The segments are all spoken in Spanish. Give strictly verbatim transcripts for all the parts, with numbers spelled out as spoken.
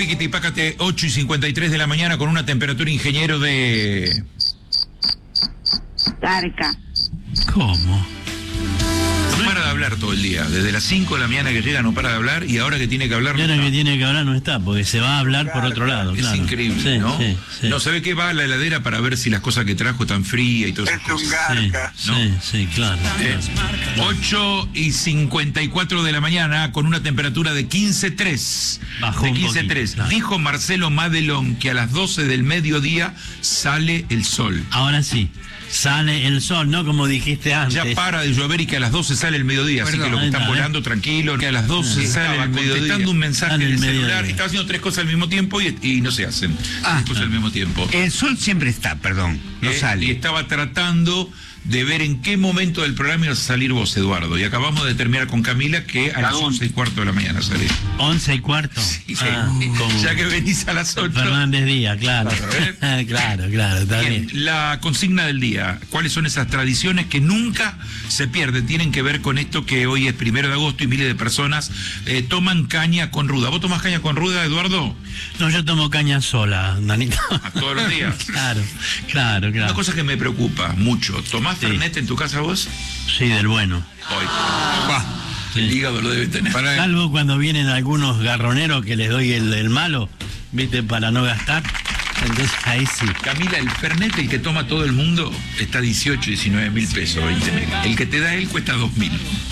Tiquitipácate, ocho y cincuenta y tres de la mañana con una temperatura, ingeniero, de... Tarca. ¿Cómo? No para de hablar todo el día. Desde las cinco de la mañana que llega no para de hablar y ahora que tiene que hablar Y no ahora está. que tiene que hablar no está, porque se va a hablar por otro lado, Es claro. increíble, Sí, ¿no? sí, sí. No, ¿sabe qué? Va a la heladera para ver si las cosas que trajo están frías y todo eso. Es un garca. Sí, ¿no? sí, sí, claro. Eh, ocho y cincuenta y cuatro de la mañana con una temperatura de quince coma tres. Bajó De un quince coma tres. poquito, claro. Dijo Marcelo Madelón que a las doce del mediodía sale el sol. Ahora sí, sale el sol, no como dijiste antes. Ya para de llover y que a las doce sale el mediodía, así Perdón. que los que Ahí están está, ¿eh? volando tranquilo, que a las doce Estaba sale el mediodía. Contestando un mensaje Sale en el el mediodía. celular, estaba haciendo tres cosas al mismo tiempo y, y no se hacen. Ah. tres cosas al mismo tiempo. El sol siempre está, perdón, no Eh, sale. Y estaba tratando de ver en qué momento del programa ibas a salir vos, Eduardo. Y acabamos de terminar con Camila, que a las once y cuarto de la mañana salís. Once y cuarto. Y Ah, como ya que venís a las ocho. Fernández Díaz, claro. Claro, claro, claro, está Bien, bien. la consigna del día. ¿Cuáles son esas tradiciones que nunca se pierden? Tienen que ver con esto que hoy es primero de agosto y miles de personas eh, toman caña con ruda. ¿Vos tomás caña con ruda, Eduardo? No, yo tomo caña sola, Danito. A todos los días. Claro, claro, Una claro. cosa que me preocupa mucho. ¿Tomás Sí. Fernet en tu casa vos? Sí, del bueno. Hoy. Bah, El Sí. hígado lo debe tener. para- Salvo cuando vienen algunos garroneros que les doy el, el malo, viste, para no gastar. Entonces ahí sí. Camila, el Fernet, el que toma todo el mundo, está dieciocho, diecinueve mil pesos, veinte mil. El que te da él cuesta dos mil.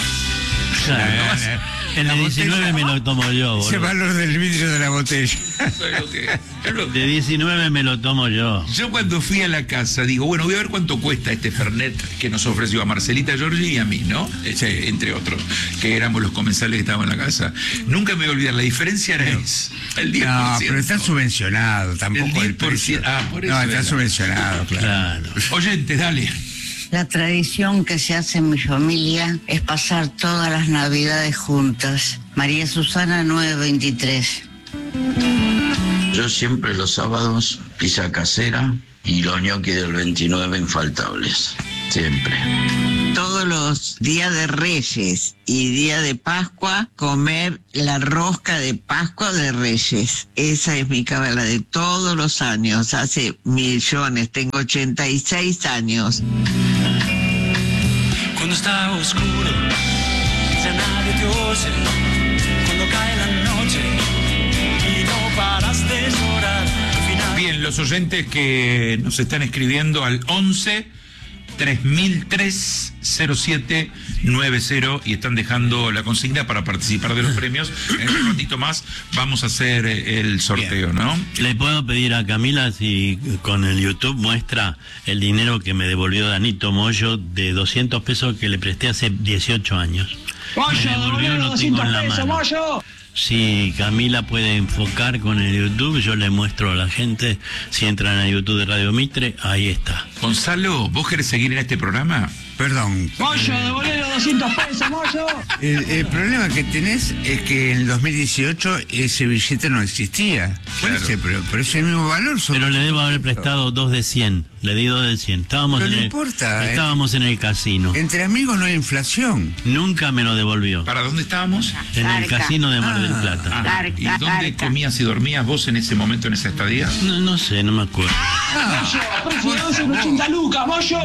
Claro. no, El la de botella- diecinueve me lo tomo yo, Ese boludo. valor del vidrio de la botella. ¿Sabes lo que- es lo- De diecinueve me lo tomo yo. Yo cuando fui a la casa digo, bueno, voy a ver cuánto cuesta este Fernet que nos ofreció a Marcelita Giorgi y a mí, ¿no? Este, entre otros, que éramos los comensales que estaban en la casa. Nunca me voy a olvidar, la diferencia era es el diez por ciento. No, pero está subvencionado, tampoco El el, precio. diez por ciento. Ah, por eso No, está era. subvencionado, claro. Claro. Oyentes, dale. La tradición que se hace en mi familia es pasar todas las navidades juntas. María Susana nueve veintitrés. Yo siempre los sábados pizza casera y los ñoquis del veintinueve infaltables. Siempre. Todos los días de Reyes y día de Pascua, comer la rosca de Pascua de Reyes. Esa es mi cábala de todos los años, hace millones, tengo ochenta y seis años. Cuando está oscuro, ya nadie te oye. Cuando cae la noche y no paras de llorar. Al final... Bien, los oyentes que nos están escribiendo al once tres mil tres cero siete nueve cero y están dejando la consigna para participar de los premios. En un ratito más vamos a hacer eh, el sorteo, ¿no? Le puedo pedir a Camila si con el YouTube muestra el dinero que me devolvió Danito Moyo de doscientos pesos que le presté hace dieciocho años. Me devolvió, lo tengo en la mano. Si Camila puede enfocar con el YouTube, yo le muestro a la gente. Si entran a YouTube de Radio Mitre, ahí está. Gonzalo, ¿vos querés seguir en este programa? Perdón. Moyo, devolvé los doscientos pesos, Moyo. El, el problema que tenés es que en el dos mil dieciocho ese billete no existía. Por Claro. ese, pero, pero ese mismo valor. son- Pero le debo haber prestado dos de cien. Le di dos de cien. Estábamos, Pero en no el, importa, estábamos en el casino. Entre amigos no hay inflación. Nunca me lo devolvió. ¿Para dónde estábamos? En el Tarca. casino de Mar del Ah. Plata. Ah, Tarca, ¿y dónde tarca. comías y dormías vos en ese momento, en esa estadía? No, no sé, no me acuerdo. Moyo, precio de once con ochenta lucas, Moyo.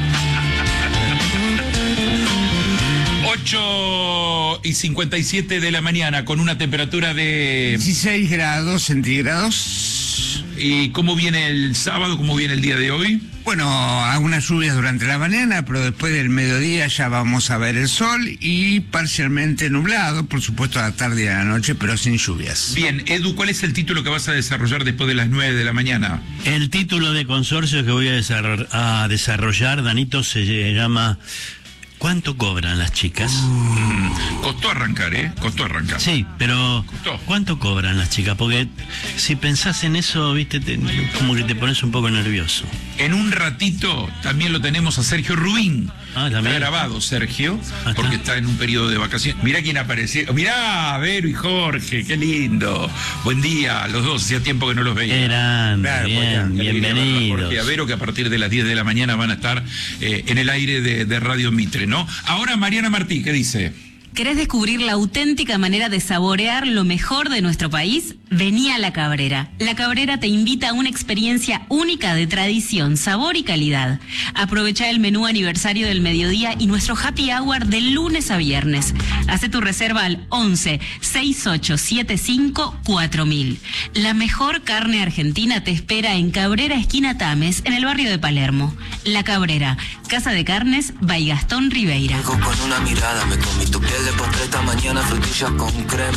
ocho y cincuenta y siete de la mañana con una temperatura de... dieciséis grados centígrados. ¿Y cómo viene el sábado? ¿Cómo viene el día de hoy? Bueno, algunas lluvias durante la mañana, pero después del mediodía ya vamos a ver el sol y parcialmente nublado, por supuesto a la tarde y a la noche, pero sin lluvias. Bien, Edu, ¿cuál es el título que vas a desarrollar después de las nueve de la mañana? El título de consorcio que voy a, desarro- a desarrollar, Danito, se llama ¿Cuánto cobran las chicas? Mm, costó arrancar, ¿eh? Costó arrancar. Sí, pero Costó. ¿cuánto cobran las chicas? Porque si pensás en eso, viste, te- como que te pones un poco nervioso. En un ratito también lo tenemos a Sergio Rubín. Ah, Está también. grabado, Sergio, Ah, porque está. está en un periodo de vacaciones. Mirá quién apareció. Mirá, Vero y Jorge, qué lindo. Buen día, los dos, hacía tiempo que no los veía. Qué grande, Claro, bien, pues ya, Qué alegría verlos, Jorge y a bienvenidos. Vero, que a partir de las diez de la mañana van a estar eh, en el aire de, de Radio Mitre, ¿no? Ahora Mariana Martí, ¿qué dice? ¿Querés descubrir la auténtica manera de saborear lo mejor de nuestro país? Vení a La Cabrera. La Cabrera te invita a una experiencia única de tradición, sabor y calidad. Aprovecha el menú aniversario del mediodía y nuestro happy hour de lunes a viernes. Hacé tu reserva al once, sesenta y ocho setenta y cinco, cuatro mil. La mejor carne argentina te espera en Cabrera, esquina Tames, en el barrio de Palermo. La Cabrera, Casa de Carnes, by Gastón Ribeira. Con una mirada me comí tu piel de postre esta mañana, frutillas con crema.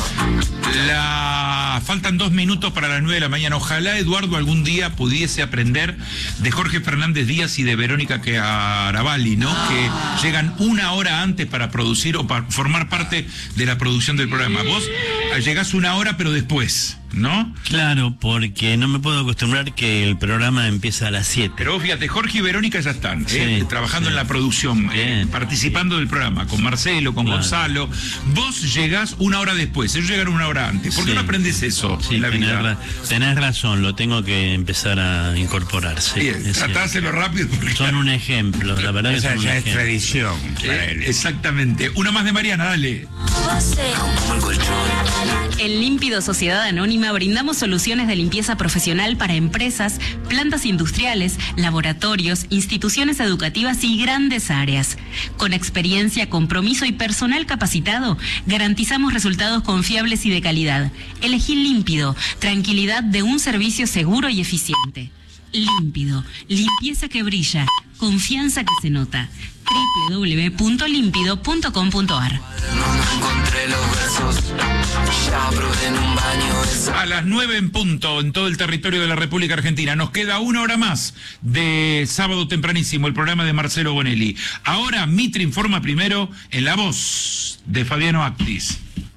La... Faltan dos minutos para las nueve de la mañana. Ojalá Eduardo algún día pudiese aprender de Jorge Fernández Díaz y de Verónica Chiaravalli, ¿no? Que llegan una hora antes para producir o para formar parte de la producción del programa. Vos llegás una hora, pero después, ¿no? Claro, porque no me puedo acostumbrar que el programa empieza a las siete. Pero vos fíjate, Jorge y Verónica ya están, Sí, eh, trabajando sí. en la producción, eh, participando del programa, con Marcelo, con Claro. Gonzalo. Vos llegás una hora después, ellos llegan una hora antes. ¿Por qué Sí. no aprendes eso Sí, en la tenés, vida? ra- tenés razón, lo tengo que empezar a incorporar. Sí, Bien, es tratá de cierto. hacerlo rápido. Porque Son un ejemplo, la verdad que Esa son un ya es ejemplo. tradición. para Eh, él. exactamente. Una más de Mariana, dale. Como el colchón. En Límpido Sociedad Anónima brindamos soluciones de limpieza profesional para empresas, plantas industriales, laboratorios, instituciones educativas y grandes áreas. Con experiencia, compromiso y personal capacitado, garantizamos resultados confiables y de calidad. Elegí Límpido, tranquilidad de un servicio seguro y eficiente. Límpido, limpieza que brilla, confianza que se nota. doble u doble u doble u punto límpido punto com punto a r. No encontré los versos, ya probé en un baño esa. A las nueve en punto en todo el territorio de la República Argentina. Nos queda una hora más de sábado tempranísimo, el programa de Marcelo Bonelli. Ahora Mitre informa primero en la voz de Fabiano Actis.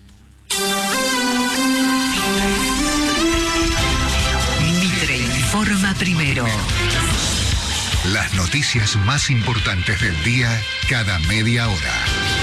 Mitre informa primero. Las noticias más importantes del día cada media hora.